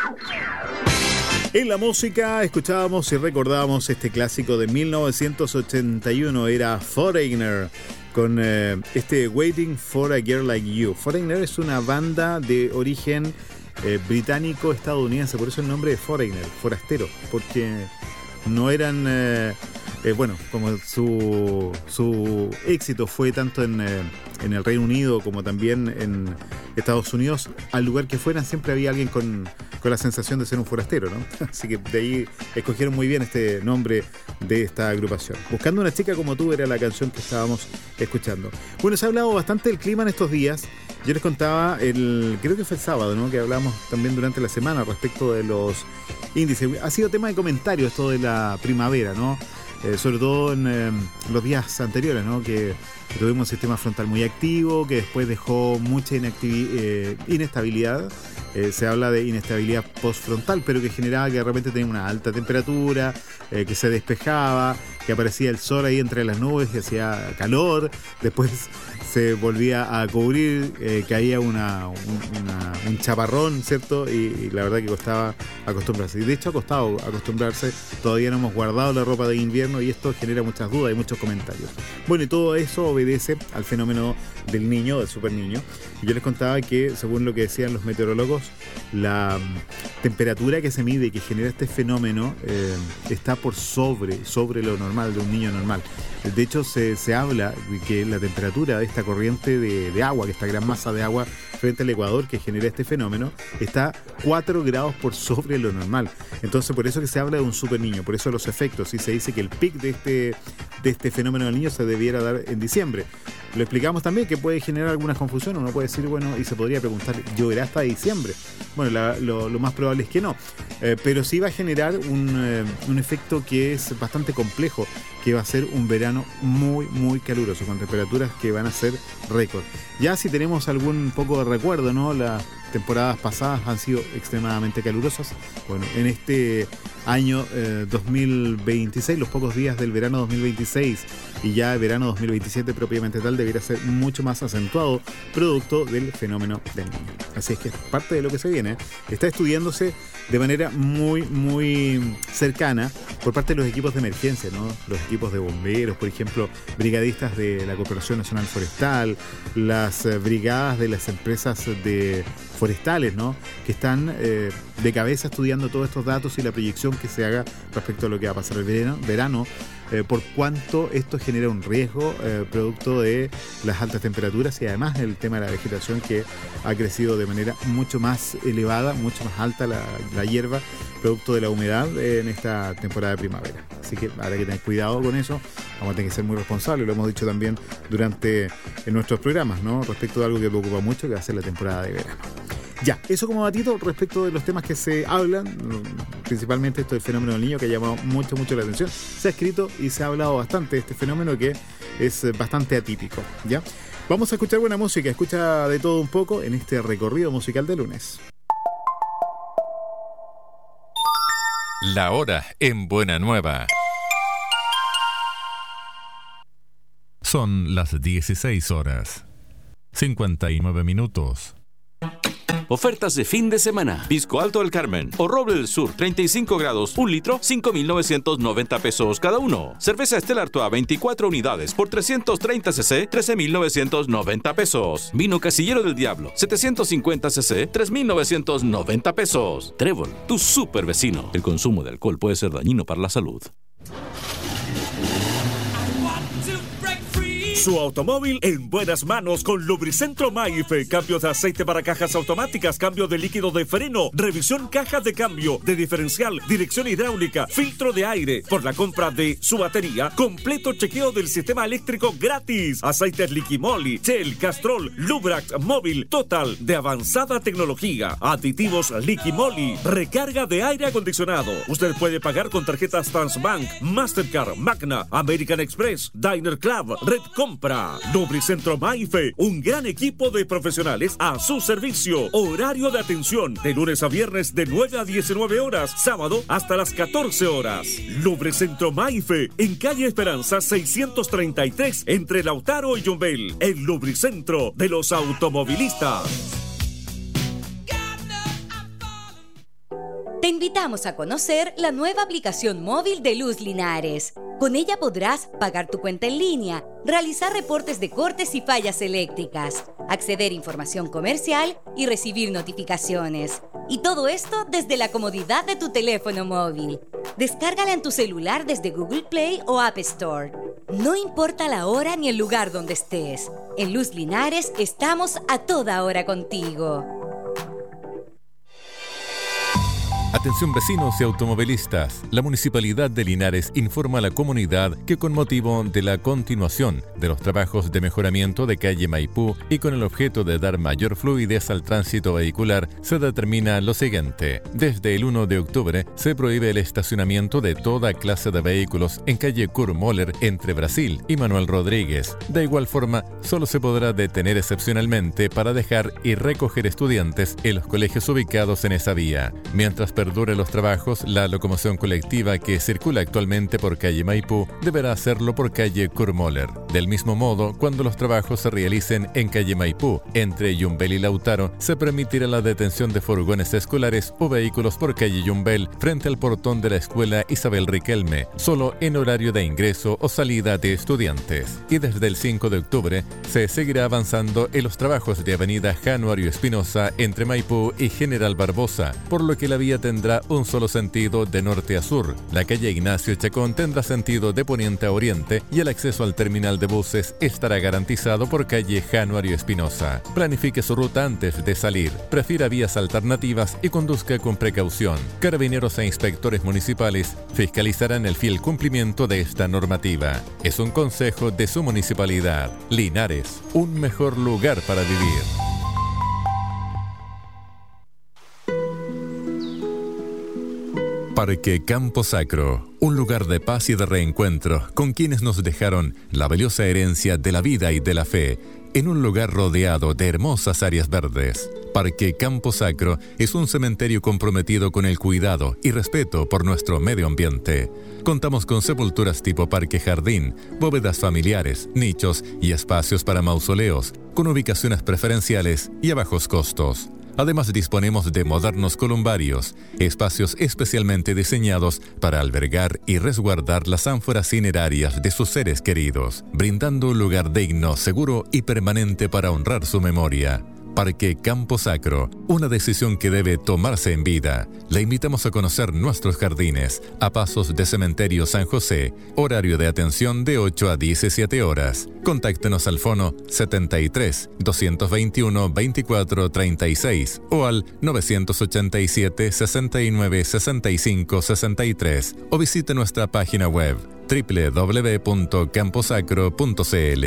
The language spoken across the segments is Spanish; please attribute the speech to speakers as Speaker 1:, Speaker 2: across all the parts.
Speaker 1: En la música escuchábamos y recordábamos este clásico de 1981, era Foreigner, con este Waiting for a Girl Like You. Foreigner es una banda de origen británico-estadounidense, por eso el nombre de Foreigner, forastero, porque no eran... bueno, como su éxito fue tanto en el Reino Unido como también en Estados Unidos, al lugar que fueran siempre había alguien con la sensación de ser un forastero, ¿no? Así que de ahí escogieron muy bien este nombre de esta agrupación. Buscando una chica como tú era la canción que estábamos escuchando. Bueno, se ha hablado bastante del clima en estos días. Yo les contaba, creo que fue el sábado, ¿no?, que hablamos también durante la semana respecto de los índices. Ha sido tema de comentario esto de la primavera, ¿no? Sobre todo en los días anteriores, ¿no?, que tuvimos un sistema frontal muy activo, que después dejó mucha inestabilidad. Se habla de inestabilidad postfrontal, pero que generaba que de repente tenía una alta temperatura, que se despejaba, que aparecía el sol ahí entre las nubes y hacía calor, después se volvía a cubrir, caía un chaparrón, ¿cierto? Y la verdad que costaba acostumbrarse. Y de hecho ha costado acostumbrarse, todavía no hemos guardado la ropa de invierno y esto genera muchas dudas y muchos comentarios. Bueno, y todo eso obedece al fenómeno del niño, del super niño. Y yo les contaba que, según lo que decían los meteorólogos, la temperatura que se mide y que genera este fenómeno está por sobre lo normal de un niño normal. De hecho, se habla de que la temperatura de esta corriente de agua, que esta gran masa de agua frente al Ecuador que genera este fenómeno, está 4 grados por sobre lo normal. Entonces, por eso que se habla de un super niño, por eso los efectos, y se dice que el pic de este fenómeno del niño se debiera dar en diciembre. Lo explicamos también, que puede generar algunas confusiones. Uno puede decir, bueno, y se podría preguntar, ¿lloverá hasta diciembre? Bueno, lo más probable es que no. Pero sí va a generar un efecto que es bastante complejo, que va a ser un verano muy, muy caluroso, con temperaturas que van a ser récord. Ya si tenemos algún poco de recuerdo, ¿no?, las temporadas pasadas han sido extremadamente calurosas. Bueno, en este año 2026, los pocos días del verano 2026 y ya el verano 2027 propiamente tal, debería ser mucho más acentuado, producto del fenómeno del niño. Así es que parte de lo que se viene está estudiándose de manera muy, muy cercana por parte de los equipos de emergencia, ¿no? Los equipos de bomberos, por ejemplo, brigadistas de la Corporación Nacional Forestal, las brigadas de las empresas de forestales, ¿no?, que están de cabeza estudiando todos estos datos y la proyección que se haga respecto a lo que va a pasar el verano, por cuánto esto genera un riesgo producto de las altas temperaturas y además el tema de la vegetación, que ha crecido de manera mucho más elevada, mucho más alta la hierba, producto de la humedad en esta temporada de primavera. Así que habrá que tener cuidado con eso, vamos a tener que ser muy responsables, lo hemos dicho también durante nuestros programas, ¿no?, respecto de algo que preocupa mucho, que va a ser la temporada de verano. Ya, eso como datito respecto de los temas que se hablan, principalmente esto del fenómeno del niño, que ha llamado mucho la atención. Se ha escrito y se ha hablado bastante de este fenómeno que es bastante atípico, ¿ya? Vamos a escuchar buena música, escucha de todo un poco en este recorrido musical de lunes.
Speaker 2: La hora en Buena Nueva. Son las 16 horas, 59 minutos.
Speaker 3: Ofertas de fin de semana. Pisco Alto del Carmen o Roble del Sur, 35 grados, 1 litro, 5,990 pesos cada uno. Cerveza Stella Artois, 24 unidades por 330 cc, 13,990 pesos. Vino Casillero del Diablo, 750 cc, 3,990 pesos. Trébol, tu super vecino. El consumo de alcohol puede ser dañino para la salud.
Speaker 4: Su automóvil en buenas manos con Lubricentro Maife. Cambio de aceite para cajas automáticas, cambio de líquido de freno, revisión cajas de cambio, de diferencial, dirección hidráulica, filtro de aire. Por la compra de su batería, completo chequeo del sistema eléctrico gratis. Aceites Liquimoli, Shell, Castrol, Lubrax, Móvil, Total, de avanzada tecnología. Aditivos Liquimoli, recarga de aire acondicionado. Usted puede pagar con tarjetas Transbank, Mastercard, Magna, American Express, Diner Club, Red Compra. Lubricentro Maife, un gran equipo de profesionales a su servicio. Horario de atención de lunes a viernes de 9 a 19 horas, sábado hasta las 14 horas. Lubricentro Maife, en calle Esperanza 633, entre Lautaro y Yumbel. El lubricentro de los automovilistas.
Speaker 5: Te invitamos a conocer la nueva aplicación móvil de Luz Linares. Con ella podrás pagar tu cuenta en línea, realizar reportes de cortes y fallas eléctricas, acceder a información comercial y recibir notificaciones. Y todo esto desde la comodidad de tu teléfono móvil. Descárgala en tu celular desde Google Play o App Store. No importa la hora ni el lugar donde estés. En Luz Linares estamos a toda hora contigo.
Speaker 2: Atención vecinos y automovilistas, la Municipalidad de Linares informa a la comunidad que con motivo de la continuación de los trabajos de mejoramiento de calle Maipú y con el objeto de dar mayor fluidez al tránsito vehicular, se determina lo siguiente. Desde el 1 de octubre se prohíbe el estacionamiento de toda clase de vehículos en calle Kurt Moller entre Brasil y Manuel Rodríguez. De igual forma, solo se podrá detener excepcionalmente para dejar y recoger estudiantes en los colegios ubicados en esa vía. Mientras perdure los trabajos, la locomoción colectiva que circula actualmente por calle Maipú deberá hacerlo por calle Kurt Moller. Del mismo modo, cuando los trabajos se realicen en calle Maipú, entre Yumbel y Lautaro, se permitirá la detención de furgones escolares o vehículos por calle Yumbel frente al portón de la escuela Isabel Riquelme, solo en horario de ingreso o salida de estudiantes. Y desde el 5 de octubre se seguirá avanzando en los trabajos de avenida Januario Espinosa entre Maipú y General Barbosa, por lo que la vía tendrá un solo sentido de norte a sur. La calle Ignacio Chacón tendrá sentido de poniente a oriente y el acceso al terminal de buses estará garantizado por calle Januario Espinosa. Planifique su ruta antes de salir, prefiera vías alternativas y conduzca con precaución. Carabineros e inspectores municipales fiscalizarán el fiel cumplimiento de esta normativa. Es un consejo de su municipalidad. Linares, un mejor lugar para vivir. Parque Campo Sacro, un lugar de paz y de reencuentro con quienes nos dejaron la valiosa herencia de la vida y de la fe, en un lugar rodeado de hermosas áreas verdes. Parque Campo Sacro es un cementerio comprometido con el cuidado y respeto por nuestro medio ambiente. Contamos con sepulturas tipo parque jardín, bóvedas familiares, nichos y espacios para mausoleos, con ubicaciones preferenciales y a bajos costos. Además, disponemos de modernos columbarios, espacios especialmente diseñados para albergar y resguardar las ánforas cinerarias de sus seres queridos, brindando un lugar digno, seguro y permanente para honrar su memoria. Parque Campo Sacro, una decisión que debe tomarse en vida. Le invitamos a conocer nuestros jardines, a pasos de Cementerio San José, horario de atención de 8 a 17 horas. Contáctenos al fono 73 221 24 36 o al 987 69 65 63 o visite nuestra página web www.camposacro.cl.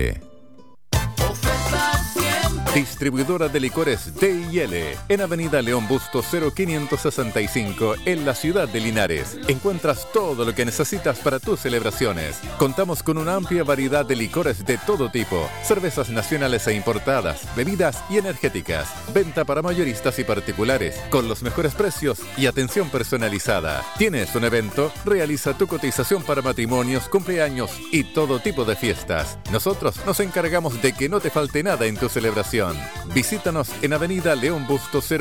Speaker 2: Distribuidora de licores D&L en Avenida León Bustos 0565 en la ciudad de Linares. Encuentras todo lo que necesitas para tus celebraciones. Contamos con una amplia variedad de licores de todo tipo, cervezas nacionales e importadas, bebidas y energéticas. Venta para mayoristas y particulares, con los mejores precios y atención personalizada. ¿Tienes un evento? Realiza tu cotización para matrimonios, cumpleaños y todo tipo de fiestas. Nosotros nos encargamos de que no te falte nada en tu celebración. Visítanos en Avenida León Bustos